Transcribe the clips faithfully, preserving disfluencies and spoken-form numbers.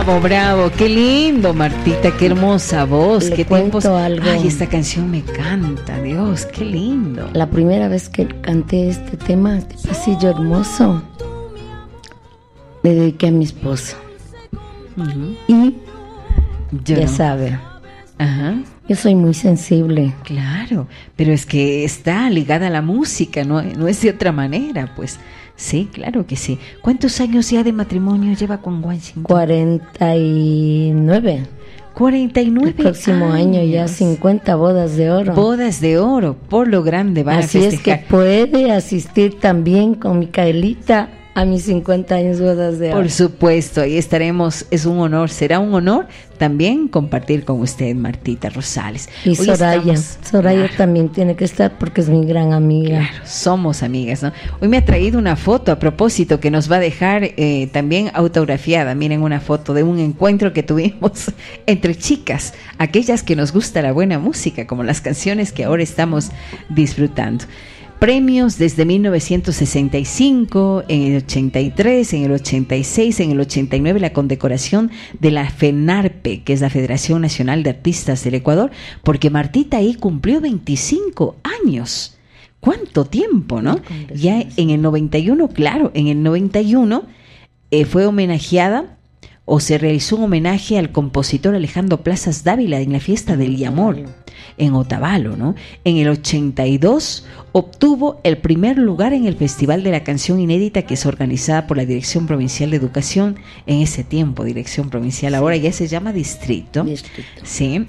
Bravo, bravo, qué lindo, Martita, qué hermosa voz, Le qué cuento tiempos. algo. Ay, esta canción me canta, Dios, qué lindo. La primera vez que canté este tema, este pasillo hermoso, le dediqué a mi esposo. Uh-huh. Y Yo ya no. sabe, Ajá. yo soy muy sensible. Claro, pero es que está ligada a la música, no, no es de otra manera, pues. Sí, claro que sí. ¿Cuántos años ya de matrimonio lleva con Washington? cuarenta y nueve. cuarenta y nueve El próximo años. año ya cincuenta bodas de oro. Bodas de oro, por lo grande van Así a es festejar. que puede asistir también con Micaelita a mis cincuenta años bodas de oro. Por supuesto, ahí estaremos, es un honor, será un honor también compartir con usted, Martita Rosales. Y Hoy Soraya, estamos- Soraya Claro. también tiene que estar porque es mi gran amiga. Claro, somos amigas, ¿no? Hoy me ha traído una foto a propósito que nos va a dejar eh, también autografiada. Miren, una foto de un encuentro que tuvimos entre chicas, aquellas que nos gusta la buena música, como las canciones que ahora estamos disfrutando. Premios desde mil novecientos sesenta y cinco, en el ochenta y tres, en el ochenta y seis, en el ochenta y nueve la condecoración de la FENARPE, que es la Federación Nacional de Artistas del Ecuador, porque Martita ahí cumplió veinticinco años. ¿Cuánto tiempo, no? Ya en el noventa y uno, claro, en el noventa y uno eh, fue homenajeada o se realizó un homenaje al compositor Alejandro Plazas Dávila en la fiesta del Yamor en Otavalo, ¿no? En el ochenta y dos obtuvo el primer lugar en el Festival de la Canción Inédita, que es organizada por la Dirección Provincial de Educación en ese tiempo, Dirección Provincial, ahora ya se llama Distrito. Distrito. Sí.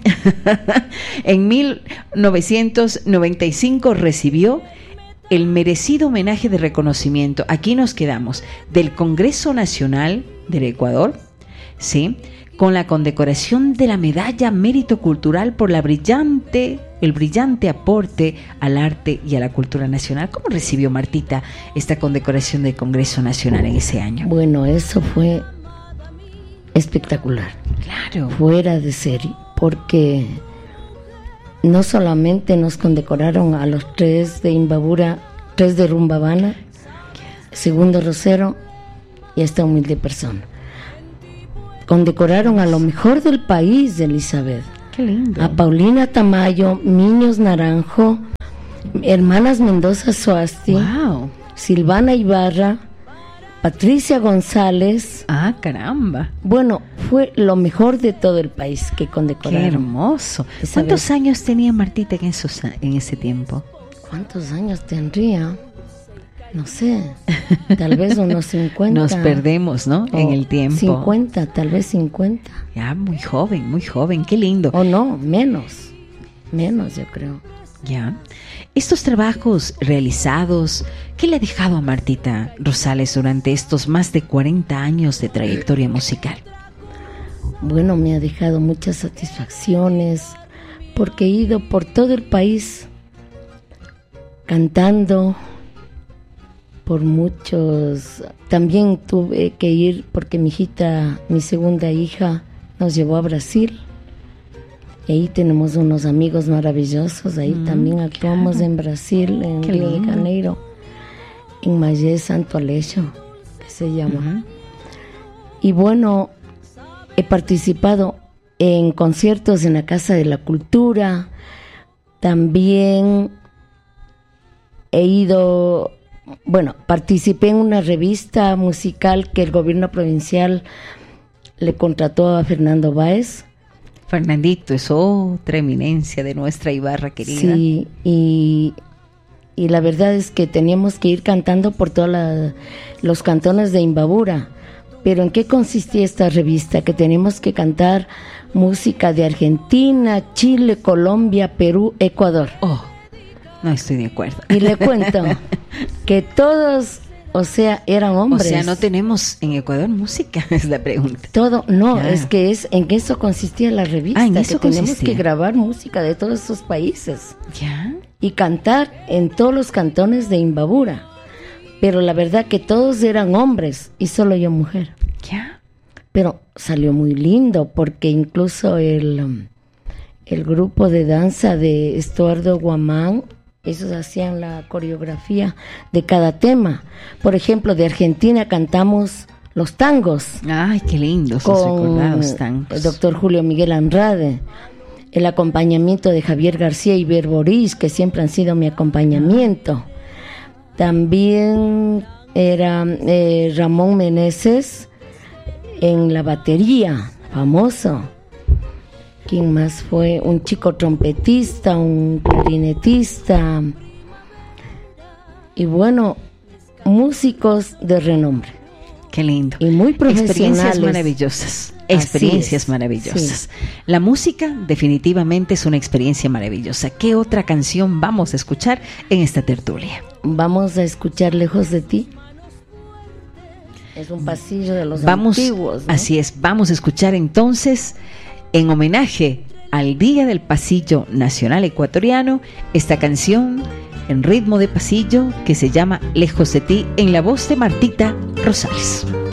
En mil novecientos noventa y cinco recibió el merecido homenaje de reconocimiento. Aquí nos quedamos del Congreso Nacional del Ecuador, sí, con la condecoración de la Medalla Mérito Cultural por la brillante, el brillante aporte al arte y a la cultura nacional. ¿Cómo recibió Martita esta condecoración del Congreso Nacional en ese año? Bueno, eso fue espectacular, Claro. fuera de serie, porque no solamente nos condecoraron a los tres de Imbabura, tres de Rumbabana, segundo Rosero y esta humilde persona. Condecoraron a lo mejor del país de Elizabeth, Qué lindo. a Paulina Tamayo, Miños Naranjo, hermanas Mendoza Suasti, Wow. Silvana Ibarra, Patricia González. Ah, caramba. Bueno, fue lo mejor de todo el país que Qué condecoraron. hermoso. Isabel. ¿Cuántos años tenía Martita en, esos, a- en ese tiempo? ¿Cuántos años tendría? No sé, tal vez unos cincuenta. Nos perdemos, ¿no? O En el tiempo. cincuenta, tal vez cincuenta. Ya, muy joven, muy joven. Qué lindo. O no, menos. Menos, yo creo. Ya. Estos trabajos realizados, ¿qué le ha dejado a Martita Rosales durante estos más de cuarenta años de trayectoria musical? Bueno, me ha dejado muchas satisfacciones porque he ido por todo el país cantando por muchos. También tuve que ir porque mi hijita, mi segunda hija, nos llevó a Brasil. Y ahí tenemos unos amigos maravillosos. Ahí Mm, también actuamos claro. en Brasil, en Qué Río de lindo. Janeiro, en Mayé, Santo Aleixo, que se llama. Ujú. Y bueno, he participado en conciertos en la Casa de la Cultura. También he ido, bueno, participé en una revista musical que el gobierno provincial le contrató a Fernando Báez. Fernandito es otra eminencia de nuestra Ibarra querida. Sí, y, y la verdad es que teníamos que ir cantando por todos los cantones de Imbabura. Pero ¿en qué consistía esta revista? Que teníamos que cantar música de Argentina, Chile, Colombia, Perú, Ecuador. Oh, no estoy de acuerdo. Y le cuento que todos, o sea, eran O hombres. sea, no tenemos en Ecuador música, es la pregunta. Todo, no, Ya. es que es en eso consistía la revista, Ah, en eso que tenemos consistía. que grabar música de todos esos países ¿Ya? y cantar en todos los cantones de Imbabura. Pero la verdad que todos eran hombres y solo yo mujer. ¿Ya? Pero salió muy lindo porque incluso el, um, el grupo de danza de Estuardo Guamán, esos hacían la coreografía de cada tema. Por ejemplo, de Argentina cantamos los tangos. Ay, qué lindos con esos recordados tangos. El doctor Julio Miguel Andrade, el acompañamiento de Javier García y Ver Boris, que siempre han sido mi acompañamiento. También era eh, Ramón Meneses en la batería, famoso. ¿Quién más fue? Un chico trompetista, un clarinetista. Y bueno, músicos de renombre. Qué lindo. Y muy profesionales. Experiencias maravillosas. Experiencias es, maravillosas. Sí. La música definitivamente es una experiencia maravillosa. ¿Qué otra canción vamos a escuchar en esta tertulia? Vamos a escuchar Lejos de ti. Es un pasillo de los vamos, antiguos, ¿no? Así es, vamos a escuchar entonces, en homenaje al Día del Pasillo Nacional Ecuatoriano, esta canción en ritmo de pasillo que se llama Lejos de ti, en la voz de Martita Rosales.